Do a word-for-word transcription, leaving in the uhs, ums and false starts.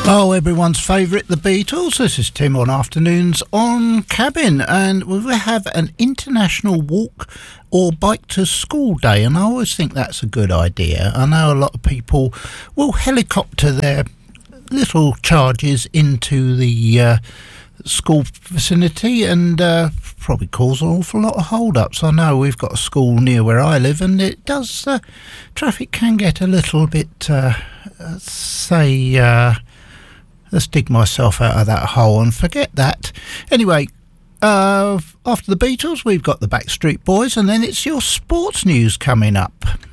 Oh, everyone's favourite, the Beatles. This is Tim on Afternoons on Cabin, and we have an international walk or bike to school day, and I always think that's a good idea. I know a lot of people will helicopter their little charges into the uh, school vicinity and uh, probably cause an awful lot of hold-ups. I know we've got a school near where I live, and it does, uh, traffic can get a little bit, uh, say... Uh, Let's dig myself out of that hole and forget that. Anyway, uh, after the Beatles, we've got the Backstreet Boys, and then it's your sports news coming up.